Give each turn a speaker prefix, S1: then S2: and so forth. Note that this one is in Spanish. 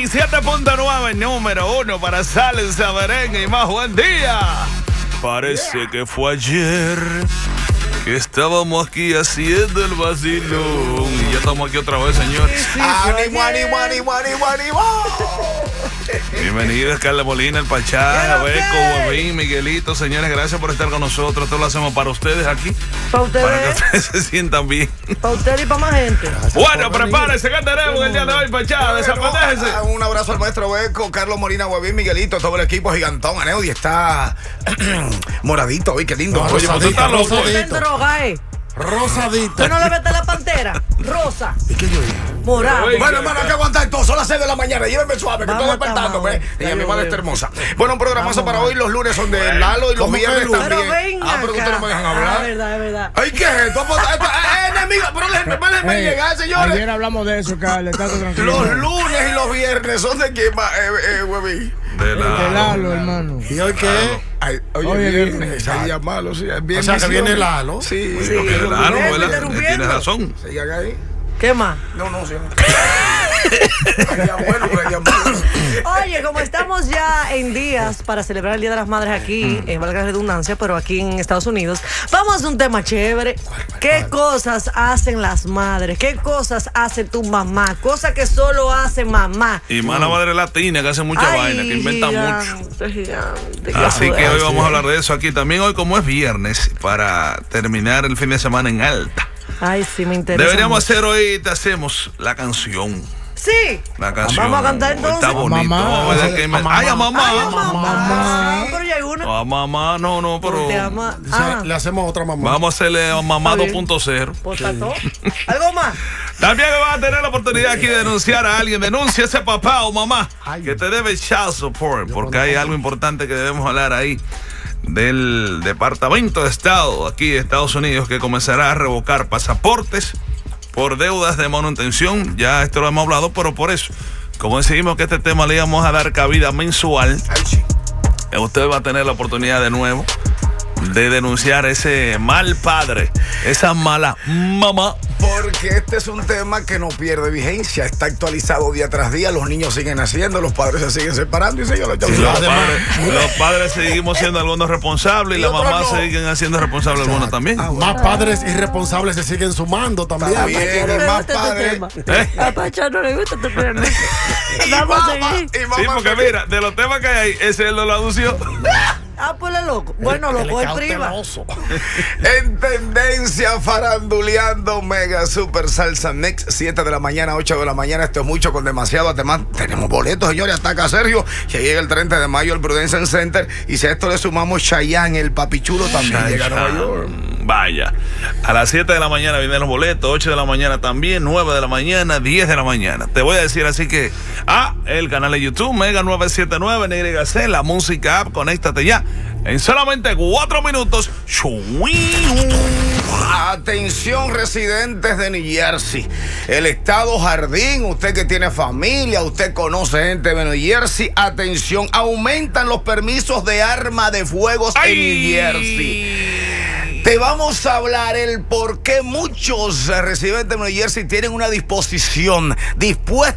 S1: 97.9, número 1 para salsa, merengue y más. Buen día. Parece que fue ayer que estábamos aquí haciendo el vacilón. Y ya estamos aquí otra vez, señores.
S2: ¡Ánimo, ánimo, ánimo, ánimo, ánimo!
S1: Bienvenidos, Carla Molina, el Pachá, Beco, Guavín, Miguelito. Señores, gracias por estar con nosotros. Esto lo hacemos para ustedes aquí.
S3: Para ustedes.
S1: Para que ustedes se sientan bien.
S3: Para ustedes y para más gente.
S1: Bueno, prepárense, que tenemos el día de hoy, Pachá. Desapatéjense.
S2: Un abrazo al maestro Beco, Carlos Molina, Guavín, Miguelito, todo el equipo gigantón. Aneudi está moradito hoy, qué lindo.
S1: Oye, pues tú estás loco.
S4: Rosadito.
S3: ¿Tú no le metes la pantera? Rosa.
S2: ¿Y qué yo dije?
S3: Morado.
S2: Bueno, hermano, hay que aguantar todo. Son las 6 de la mañana. Llévenme suave, que estoy
S3: Vamos,
S2: despertando.
S3: vamos.
S2: Y mi madre está hermosa. Bueno, un programazo
S3: Vamos,
S2: para hoy. Los lunes son de Lalo y los
S4: ¿Cómo que
S2: viernes
S4: lunes?
S2: también.
S3: Pero venga
S2: Pero que ustedes no me dejan
S3: acá.
S2: hablar.
S3: Es verdad, es verdad.
S2: Ay, ¿qué es esto? Es enemiga, pero déjenme llegar, señores.
S5: Ayer hablamos de eso, Carlos. Estate tranquilo.
S2: Los lunes y los viernes son de quién más, Huevín.
S1: De
S5: De Lalo, hermano.
S4: ¿Y hoy qué?
S2: Ay, oye,
S5: Oye,
S2: viernes. Ay, ya malo, sí. Es
S4: O
S2: viernes.
S4: sea, que viene Lalo.
S2: Sí,
S1: Lo que es Lalo,
S3: Ven,
S1: ¿verdad?
S3: interrumpiendo.
S1: Tienes razón.
S2: Sigan ahí.
S3: ¿Qué más?
S2: No, sí. Ay, ya bueno, pero ya malo.
S3: Oye, como estamos ya en días para celebrar el Día de las Madres aquí, valga la redundancia, pero aquí en Estados Unidos, vamos a hacer un tema chévere. ¿Qué cosas hacen las madres? ¿Qué cosas hace tu mamá? Cosas que solo hace mamá.
S1: Y más la madre latina que hace mucha
S3: Ay,
S1: vaina, que inventa mucho.
S3: gigante, gigante.
S1: Así que hoy vamos a hablar de eso aquí también. Hoy, como es viernes, para terminar el fin de semana en alta.
S3: Ay, sí, me interesa.
S1: Deberíamos
S3: mucho.
S1: hacer hoy, te hacemos la canción.
S3: Sí.
S1: La canción.
S3: Vamos a cantar entonces.
S1: Está bonito.
S5: Mamá.
S1: Vamos a ver qué me... Ay, a mamá.
S3: Ay, mamá. Pero ya hay una.
S1: A mamá, no, pero
S3: Te ama.
S4: Le hacemos otra mamá.
S1: vamos a hacerle a mamá
S3: Está bien.
S1: 2.0.
S3: Pues está todo. ¿Algo más?
S1: También vas a tener la oportunidad aquí de denunciar a alguien. Denuncia a ese papá o mamá que te debe child support, porque hay algo importante que debemos hablar ahí del Departamento de Estado aquí de Estados Unidos, que comenzará a revocar pasaportes por deudas de manutención. Ya esto lo hemos hablado, pero por eso, como decidimos que este tema le íbamos a dar cabida mensual,
S2: Ay, sí.
S1: usted va a tener la oportunidad de nuevo de denunciar ese mal padre, esa mala mamá.
S2: Porque este es un tema que no pierde vigencia, está actualizado día tras día, los niños siguen naciendo, los padres se siguen separando y señor,
S1: Los padres seguimos siendo algunos responsables y
S2: Y
S1: las
S2: otros
S1: mamás
S2: no.
S1: siguen haciendo responsables algunos también.
S4: Más padres irresponsables se siguen sumando también.
S2: Está bien.
S3: No le
S2: más
S3: gusta
S2: padre.
S3: este tema.
S1: ¿Eh?
S3: A Pacha no le gusta este tema. Vamos a seguir.
S1: Sí, porque mira, de los temas que hay, ese él no lo anunció.
S3: Ah, pues el loco. Bueno, loco, es prima.
S2: En tendencia, faranduleando Mega Super Salsa Next, 7 de la mañana, 8 de la mañana. Esto es mucho con demasiado. Además, tenemos boletos, señores. Ataca Sergio, que llega el 30 de mayo al Prudential Center. Y si a esto le sumamos Chayanne, el papichulo, también llega a Nueva York.
S1: Vaya. A las 7 de la mañana vienen los boletos, 8 de la mañana también, 9 de la mañana, 10 de la mañana. Te voy a decir así que, el canal de YouTube, Mega 979, NYC, la música app, conéctate ya. En solamente 4 minutos.
S2: Atención, residentes de New Jersey, el estado Jardín, usted que tiene familia, usted conoce gente de New Jersey, atención, aumentan los permisos de arma de fuego en New Jersey. Te vamos a hablar el por qué muchos residentes de New Jersey tienen una disposición dispuesta